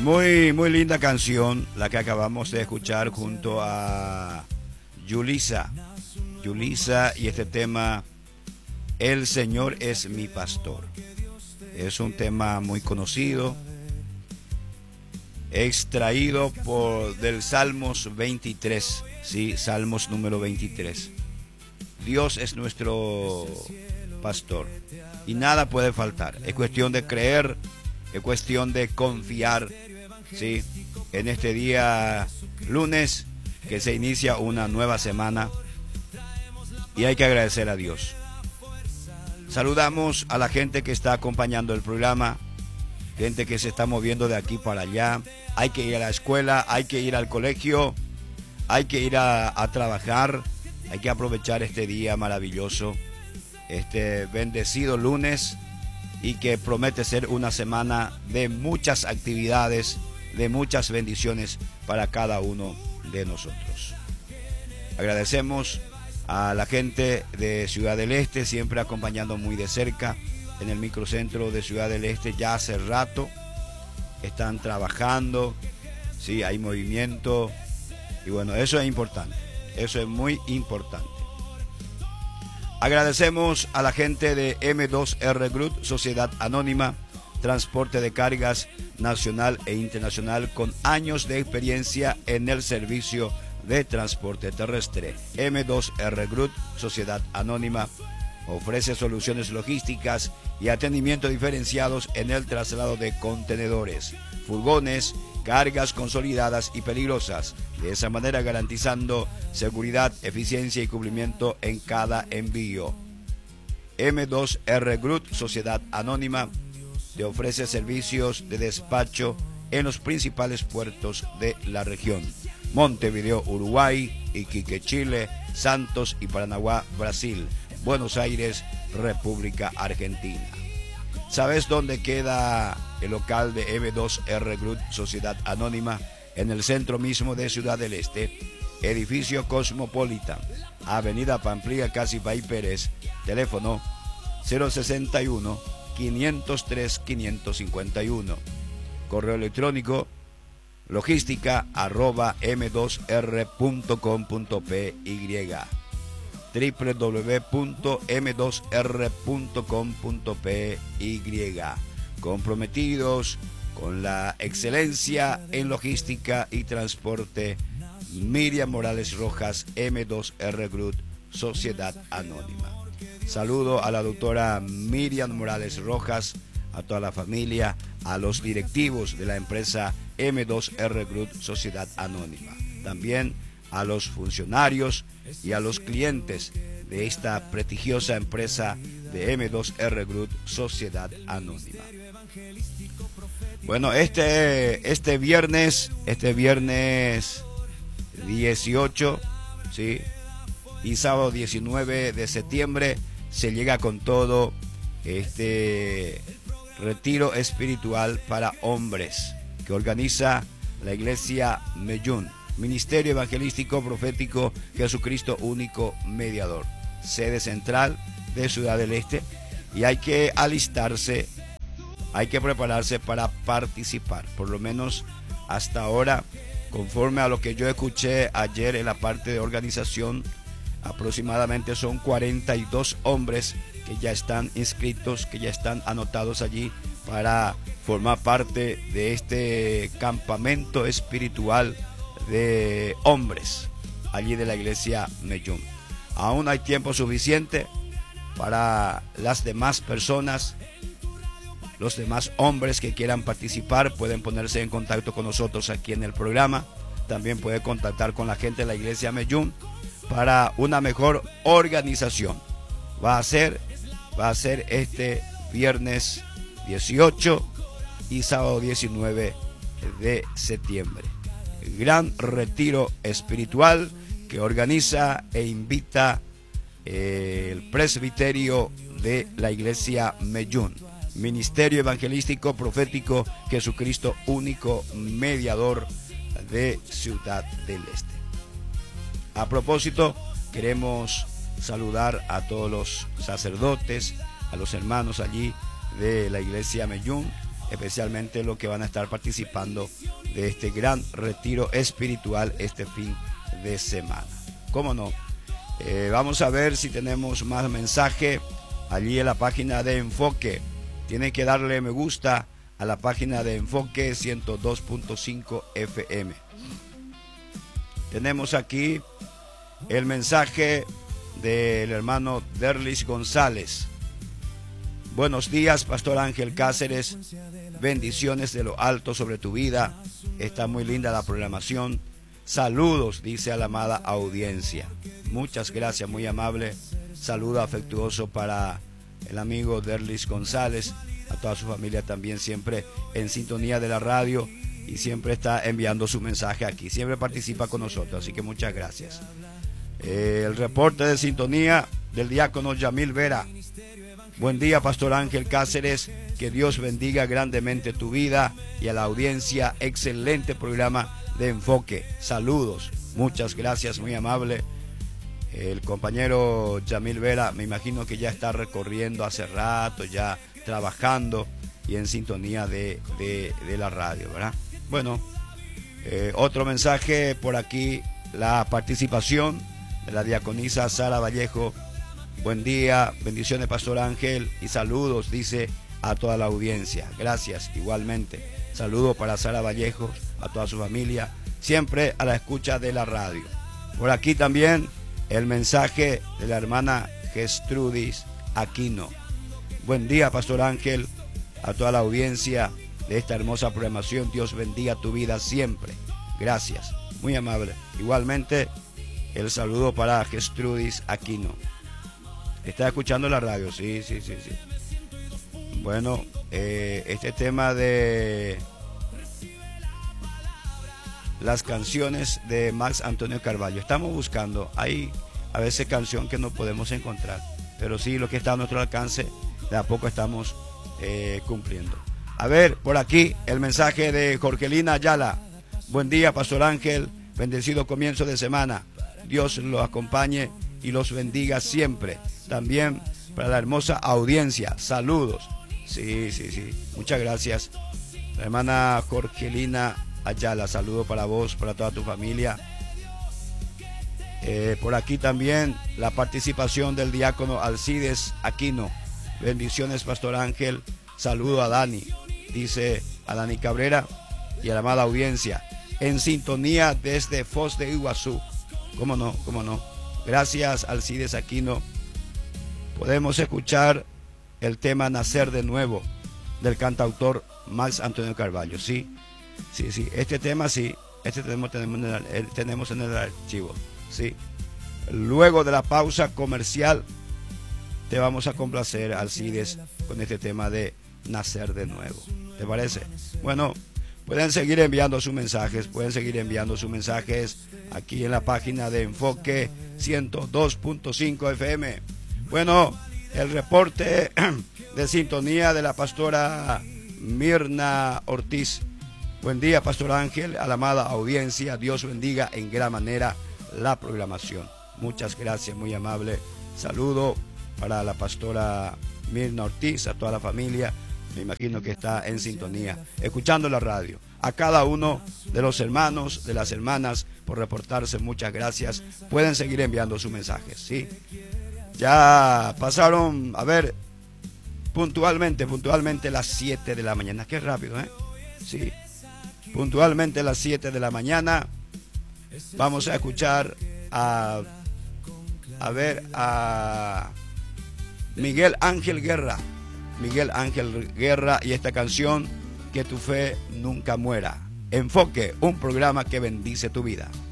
Muy linda canción la que acabamos de escuchar junto a Yulisa. Yulisa y este tema, El Señor es mi pastor. Es un tema muy conocido, extraído del Salmos 23, sí, Salmos número 23. Dios es nuestro pastor y nada puede faltar. Es cuestión de creer, es cuestión de confiar, sí, en este día lunes que se inicia una nueva semana y hay que agradecer a Dios. Saludamos a la gente que está acompañando el programa, gente que se está moviendo de aquí para allá. Hay que ir a la escuela, hay que ir al colegio, hay que ir a trabajar. Hay que aprovechar este día maravilloso, este bendecido lunes, y que promete ser una semana de muchas actividades, de muchas bendiciones para cada uno de nosotros. Agradecemos a la gente de Ciudad del Este, siempre acompañando muy de cerca en el microcentro de Ciudad del Este. Ya hace rato están trabajando, sí, hay movimiento, y bueno, eso es importante, eso es muy importante. Agradecemos a la gente de M2R Group, Sociedad Anónima, transporte de cargas nacional e internacional con años de experiencia en el servicio de transporte terrestre. M2R Group, Sociedad Anónima, ofrece soluciones logísticas y atendimiento diferenciados en el traslado de contenedores, furgones, cargas consolidadas y peligrosas, de esa manera garantizando seguridad, eficiencia y cumplimiento en cada envío. M2R Group, Sociedad Anónima, te ofrece servicios de despacho en los principales puertos de la región: Montevideo, Uruguay, Iquique, Chile, Santos y Paranaguá, Brasil, Buenos Aires, República Argentina. ¿Sabes dónde queda el local de M2R Group, Sociedad Anónima? En el centro mismo de Ciudad del Este, edificio Cosmopolitan, Avenida Pamplía, casi Bay Pérez, teléfono 061 503 551, correo electrónico logística@m2r.com.py, www.m2r.com.py. Comprometidos con la excelencia en logística y transporte. Miriam Morales Rojas, M2R Group, Sociedad Anónima. Saludo a la doctora Miriam Morales Rojas, a toda la familia, a los directivos de la empresa M2R Group, Sociedad Anónima. También a los funcionarios y a los clientes de esta prestigiosa empresa de M2R Group, Sociedad Anónima. Bueno, este viernes 18, ¿sí?, y sábado 19 de septiembre se llega con todo este retiro espiritual para hombres que organiza la iglesia Meyún, Ministerio Evangelístico Profético Jesucristo Único Mediador, sede central de Ciudad del Este, y hay que alistarse, hay que prepararse para participar. Por lo menos hasta ahora, conforme a lo que yo escuché ayer en la parte de organización, aproximadamente son 42 hombres que ya están inscritos, que ya están anotados allí para formar parte de este campamento espiritual de hombres allí de la iglesia Meyún. Aún hay tiempo suficiente para las demás personas. Los demás hombres que quieran participar pueden ponerse en contacto con nosotros aquí en el programa. También puede contactar con la gente de la iglesia Meyún para una mejor organización. Va a ser este viernes 18 y sábado 19 de septiembre. El gran retiro espiritual que organiza e invita el presbiterio de la iglesia Meyún, Ministerio Evangelístico Profético Jesucristo Único Mediador de Ciudad del Este. A propósito, queremos saludar a todos los sacerdotes, a los hermanos allí de la iglesia Meyún, especialmente los que van a estar participando de este gran retiro espiritual este fin de semana. ¿Cómo no? Vamos a ver si tenemos más mensaje allí en la página de Enfoque. Tienen que darle me gusta a la página de Enfoque 102.5 FM. Tenemos aquí el mensaje del hermano Derlis González. Buenos días, Pastor Ángel Cáceres. Bendiciones de lo alto sobre tu vida. Está muy linda la programación. Saludos, dice a la amada audiencia. Muchas gracias, muy amable. Saludo afectuoso para el amigo Derlis González, a toda su familia también, siempre en sintonía de la radio y siempre está enviando su mensaje aquí, siempre participa con nosotros, así que muchas gracias. El reporte de sintonía del diácono Yamil Vera. Buen día, Pastor Ángel Cáceres, que Dios bendiga grandemente tu vida y a la audiencia. Excelente programa de Enfoque. Saludos, muchas gracias, muy amable. El compañero Yamil Vera, me imagino que ya está recorriendo hace rato, ya trabajando y en sintonía de la radio, ¿verdad? Bueno, otro mensaje por aquí, la participación de la diaconisa Sara Vallejo. Buen día, bendiciones, Pastor Ángel, y saludos, dice a toda la audiencia. Gracias, igualmente. Saludos para Sara Vallejo, a toda su familia, siempre a la escucha de la radio. Por aquí también el mensaje de la hermana Gestrudis Aquino. Buen día, Pastor Ángel, a toda la audiencia de esta hermosa programación. Dios bendiga tu vida siempre. Gracias, muy amable. Igualmente, el saludo para Gestrudis Aquino. ¿Está escuchando la radio? Sí. Bueno, este tema de las canciones de Max Antonio Carballo. Estamos buscando, hay a veces canción que no podemos encontrar, pero sí, lo que está a nuestro alcance, de a poco estamos cumpliendo. A ver, por aquí, el mensaje de Jorgelina Ayala. Buen día, Pastor Ángel, bendecido comienzo de semana. Dios los acompañe y los bendiga siempre. También para la hermosa audiencia, saludos. Sí, muchas gracias. La hermana Jorgelina Ayala, saludo para vos, para toda tu familia. Por aquí también la participación del diácono Alcides Aquino. Bendiciones, Pastor Ángel. Saludo a Dani, dice a Dani Cabrera y a la amada audiencia. En sintonía desde Foz de Iguazú. ¿Cómo no? Gracias, Alcides Aquino. Podemos escuchar el tema Nacer de Nuevo del cantautor Max Antonio Carballo. Sí. Este tema tenemos en el archivo. Sí. Luego de la pausa comercial te vamos a complacer, Alcides, con este tema de Nacer de Nuevo. ¿Te parece? Bueno, pueden seguir enviando sus mensajes, aquí en la página de Enfoque 102.5 FM. Bueno, el reporte de sintonía de la pastora Mirna Ortiz. Buen día, Pastor Ángel, a la amada audiencia. Dios bendiga en gran manera la programación. Muchas gracias, muy amable. Saludo para la pastora Mirna Ortiz, a toda la familia. Me imagino que está en sintonía, escuchando la radio. A cada uno de los hermanos, de las hermanas, por reportarse, muchas gracias. Pueden seguir enviando sus mensajes, ¿sí? Ya pasaron, a ver, puntualmente las 7 de la mañana. Qué rápido, ¿eh? Sí, puntualmente las 7 de la mañana. Vamos a escuchar a Miguel Ángel Guerra. Y esta canción, Que tu fe nunca muera. Enfoque, un programa que bendice tu vida.